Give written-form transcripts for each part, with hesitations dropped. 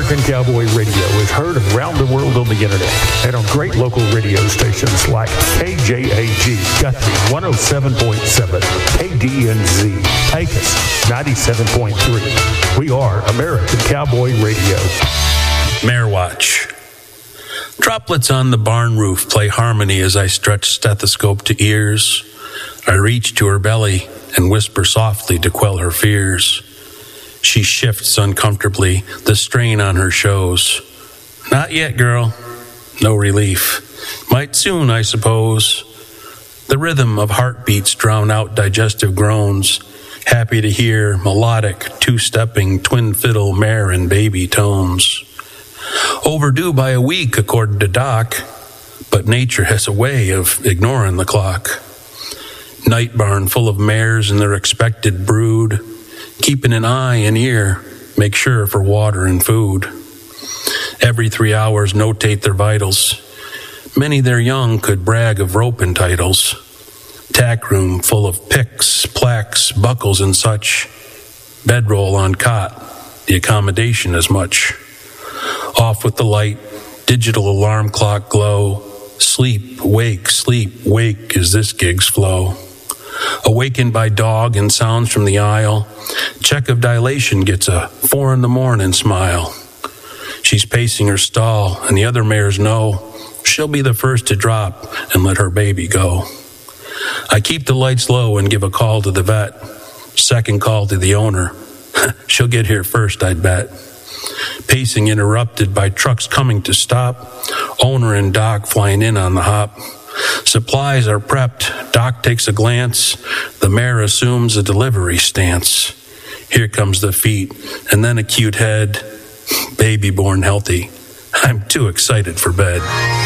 American Cowboy Radio is heard around the world on the internet and on great local radio stations like KJAG Guthrie 107.7, KDNZ Pecos 97.3. We are American Cowboy Radio. Mare Watch. Droplets on the barn roof play harmony as I stretch stethoscope to ears. I reach to her belly and whisper softly to quell her fears. She shifts uncomfortably, the strain on her shows. Not yet, girl. No relief. Might soon, I suppose. The rhythm of heartbeats drown out digestive groans. Happy to hear melodic, two-stepping, twin fiddle mare and baby tones. Overdue by a week, according to Doc, but nature has a way of ignoring the clock. Night barn full of mares and their expected brood, keeping an eye and ear, make sure for water and food. Every 3 hours notate their vitals. Many their young could brag of roping titles. Tack room full of picks, plaques, buckles and such. Bedroll on cot, the accommodation as much. Off with the light, digital alarm clock glow. Sleep, wake, as this gig's flow. Awakened by dog and sounds from the aisle, check of dilation gets a 4 a.m. smile. She's pacing her stall, and the other mares know she'll be the first to drop and let her baby go. I keep the lights low and give a call to the vet. Second call to the owner. She'll get here first, I'd bet. Pacing interrupted by trucks coming to stop. Owner and Doc flying in on the hop. Supplies are prepped. Doc takes a glance. The mare assumes a delivery stance. Here comes the feet, and then a cute head. Baby born healthy. I'm too excited for bed.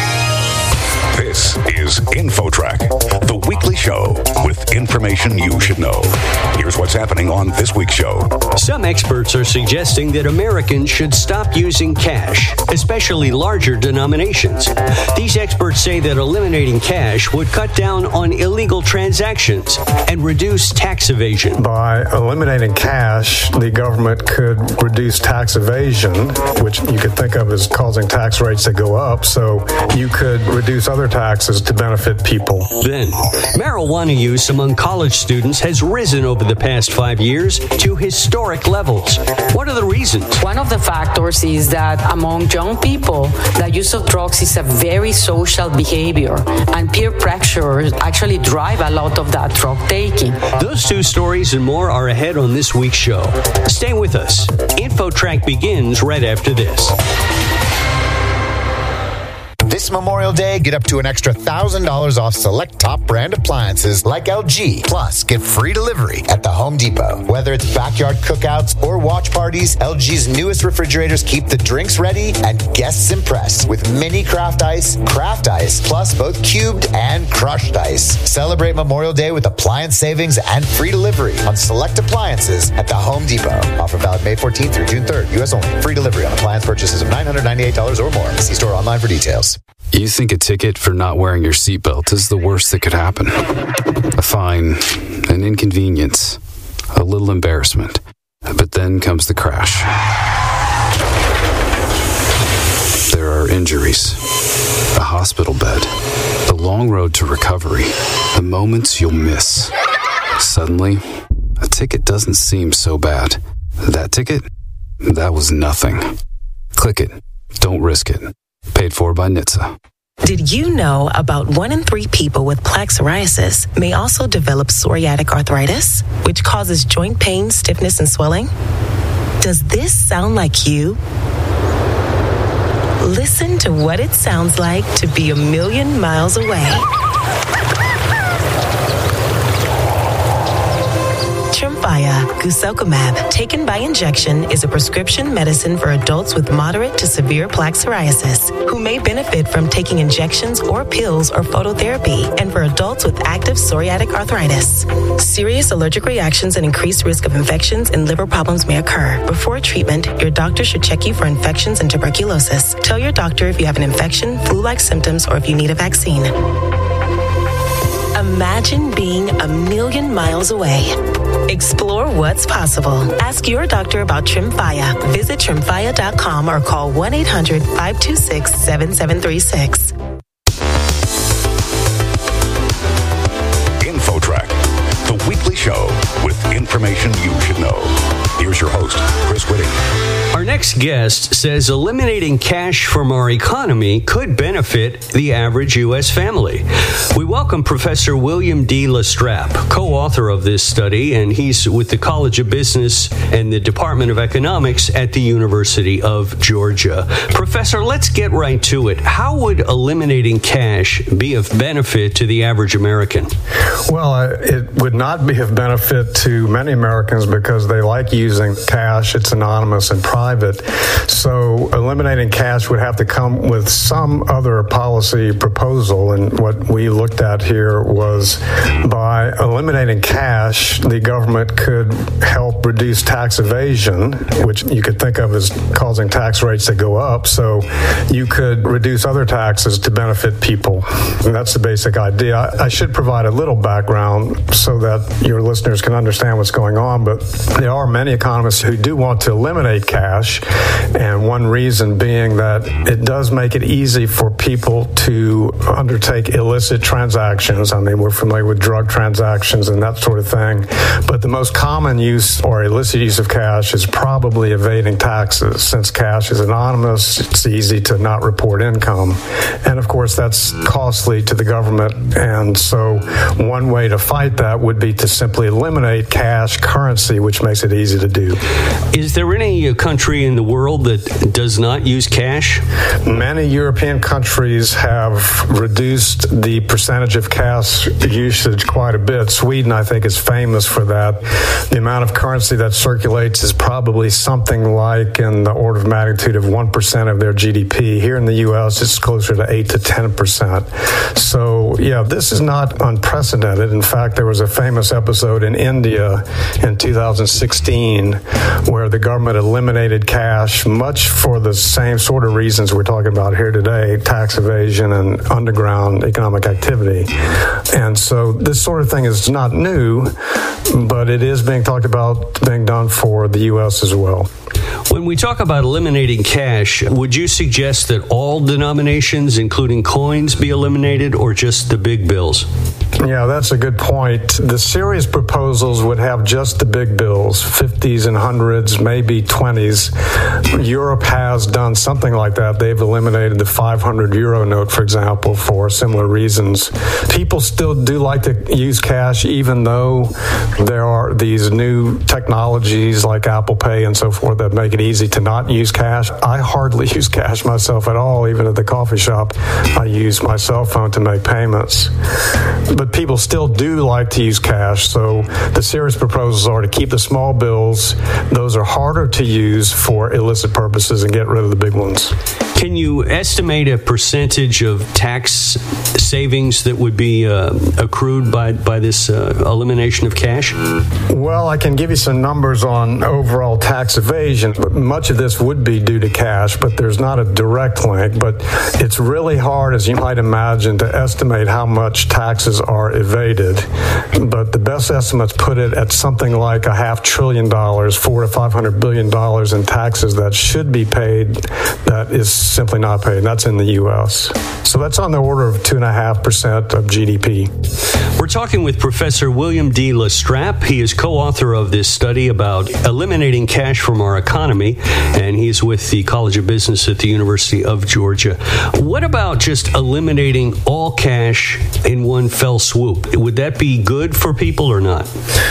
This is InfoTrack, the weekly show with information you should know. Here's what's happening on this week's show. Some experts are suggesting that Americans should stop using cash, especially larger denominations. These experts say that eliminating cash would cut down on illegal transactions and reduce tax evasion. By eliminating cash, the government could reduce tax evasion, which you could think of as causing tax rates to go up. So you could reduce other taxes to benefit people. Then, marijuana use among college students has risen over the past 5 years to historic levels. What are the reasons? One of the factors is that among young people, the use of drugs is a very social behavior, and peer pressure actually drive a lot of that drug taking. Those two stories and more are ahead on this week's show. Stay with us. InfoTrack begins right after this. This Memorial Day, get up to an extra $1,000 off select top brand appliances like LG. Plus, get free delivery at the Home Depot. Whether it's backyard cookouts or watch parties, LG's newest refrigerators keep the drinks ready and guests impressed with mini craft ice, plus both cubed and crushed ice. Celebrate Memorial Day with appliance savings and free delivery on select appliances at the Home Depot. Offer valid May 14th through June 3rd, U.S. only. Free delivery on appliance purchases of $998 or more. See store online for details. You think a ticket for not wearing your seatbelt is the worst that could happen. A fine, an inconvenience, a little embarrassment. But then comes the crash. There are injuries, a hospital bed, the long road to recovery, the moments you'll miss. Suddenly, a ticket doesn't seem so bad. That ticket? That was nothing. Click it. Don't risk it. Paid for by NHTSA. Did you know about 1 in 3 people with plaque psoriasis may also develop psoriatic arthritis, which causes joint pain, stiffness, and swelling? Does this sound like you? Listen to what it sounds like to be a million miles away. Tremfya guselkumab, taken by injection, is a prescription medicine for adults with moderate to severe plaque psoriasis who may benefit from taking injections or pills or phototherapy, and for adults with active psoriatic arthritis. Serious allergic reactions and increased risk of infections and liver problems may occur. Before treatment, your doctor should check you for infections and tuberculosis. Tell your doctor if you have an infection, flu-like symptoms, or if you need a vaccine. A Imagine being a million miles away. Explore what's possible. Ask your doctor about Tremfya. Visit Tremfya.com or call 1-800-526-7736. InfoTrack, the weekly show with information you should know. Here's your host, Chris Whitting. Our next guest says eliminating cash from our economy could benefit the average U.S. family. We welcome Professor William D. Lastrap, co-author of this study, and he's with the College of Business and the Department of Economics at the University of Georgia. Professor, let's get right to it. How would eliminating cash be of benefit to the average American? Well, it would not be of benefit to many Americans because they like using cash. It's anonymous and private. So eliminating cash would have to come with some other policy proposal. And what we looked at here was by eliminating cash, the government could help reduce tax evasion, which you could think of as causing tax rates to go up. So you could reduce other taxes to benefit people. And that's the basic idea. I should provide a little background so that your listeners can understand what's going on. But there are many economists who do want to eliminate cash. And one reason being that it does make it easy for people to undertake illicit transactions. I mean, we're familiar with drug transactions and that sort of thing. But the most common use or illicit use of cash is probably evading taxes. Since cash is anonymous, it's easy to not report income. And of course, that's costly to the government. And so one way to fight that would be to simply eliminate cash currency, which makes it easy to do. Is there any country in the world that does not use cash? Many European countries have reduced the percentage of cash usage quite a bit. Sweden, I think, is famous for that. The amount of currency that circulates is probably something like in the order of magnitude of 1% of their GDP. Here in the U.S., it's closer to 8 to 10%. So, yeah, this is not unprecedented. In fact, there was a famous episode in India in 2016 where the government eliminated cash, much for the same sort of reasons we're talking about here today, tax evasion and underground economic activity. And so this sort of thing is not new, but it is being talked about being done for the U.S. as well. When we talk about eliminating cash, would you suggest that all denominations, including coins, be eliminated or just the big bills? Yeah, that's a good point. The serious proposals would have just the big bills, 50s and 100s, maybe 20s. Europe has done something like that. They've eliminated the 500 euro note, for example, for similar reasons. People still do like to use cash, even though there are these new technologies like Apple Pay and so forth that make it easy to not use cash. I hardly use cash myself at all. Even at the coffee shop, I use my cell phone to make payments. But people still do like to use cash, so the serious proposals are to keep the small bills. Those are harder to use for illicit purposes and get rid of the big ones. Can you estimate a percentage of tax savings that would be accrued by this elimination of cash? Well, I can give you some numbers on overall tax evasion. Much of this would be due to cash, but there's not a direct link. But it's really hard, as you might imagine, to estimate how much taxes are evaded. But the best estimates put it at something like $500 billion, $400 to $500 billion in taxes that should be paid that is simply not paid. And that's in the U.S. So that's on the order of 2.5% of GDP. We're talking with Professor William D. Lastrap. He is co-author of this study about eliminating cash from our economy, and he's with the College of Business at the University of Georgia. What about just eliminating all cash in one fell swoop? Would that be good for people or not?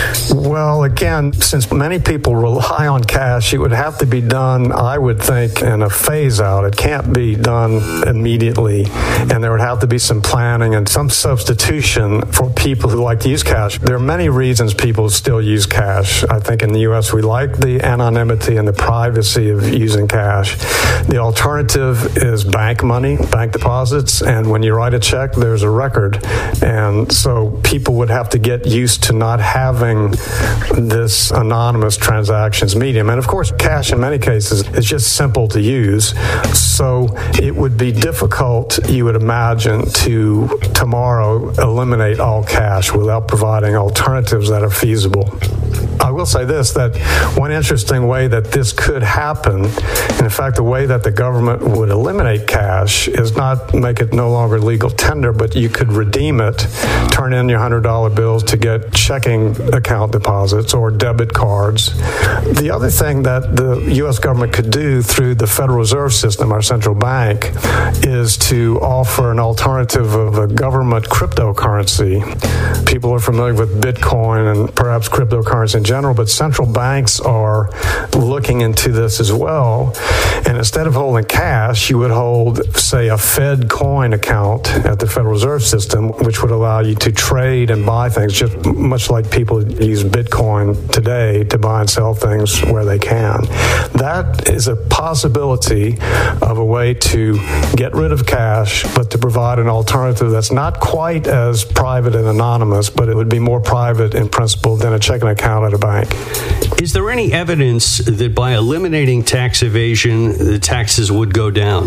Well, again, since many people rely on cash, it would have to be done, I would think, in a phase out. It can't be done immediately, and there would have to be some planning and some substitution for people who like to use cash. There are many reasons people still use cash. I think in the U.S. we like the anonymity and the privacy of using cash. The alternative is bank money, bank deposits, and when you write a check, there's a record And so people would have to get used to not having this anonymous transactions medium. And of course, cash in many cases is just simple to use. So it would be difficult, you would imagine, to tomorrow eliminate all cash without providing alternatives that are feasible. I will say this, that one interesting way that this could happen, and in fact the way that the government would eliminate cash, is not make it no longer legal tender, but you could redeem it, turn in your $100 bills to get checking account deposits or debit cards. The other thing that the U.S. government could do through the Federal Reserve System, our central bank, is to offer an alternative of a government cryptocurrency. People are familiar with Bitcoin and perhaps cryptocurrency in general, but central banks are looking into this as well. And instead of holding cash, you would hold, say, a Fed coin account at the Federal Reserve System, which would allow you to trade and buy things, just much like people use Bitcoin today to buy and sell things where they can. That is a possibility of a way to get rid of cash, but to provide an alternative that's not quite as private and anonymous, but it would be more private in principle than a checking account at a bank. Is there any evidence that by eliminating tax evasion, the taxes would go down?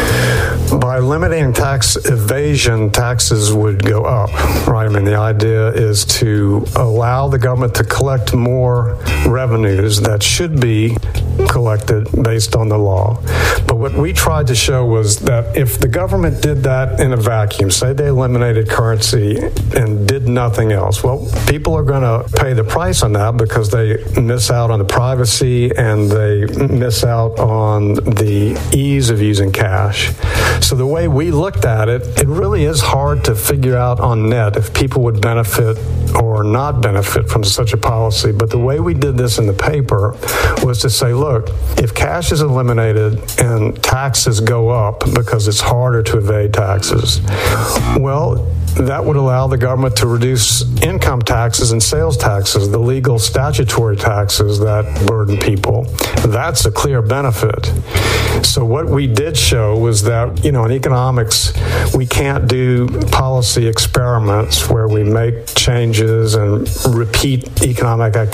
By eliminating tax evasion, taxes would go up, right? I mean, the idea is to allow the government to collect more revenues that should be collected based on the law. But what we tried to show was that if the government did that in a vacuum, say they eliminated currency and did nothing else, well, people are going to pay the price on that because they miss out on the privacy and they miss out on the ease of using cash. So the way we looked at it, it really is hard to figure out on net if people would benefit or not benefit from such a policy. But the way we did this in the paper was to say, look, if cash is eliminated and taxes go up because it's harder to evade taxes, well, that would allow the government to reduce income taxes and sales taxes, the legal statutory taxes that burden people. That's a clear benefit. So what we did show was that, in economics, we can't do policy experiments where we make changes and repeat economic activity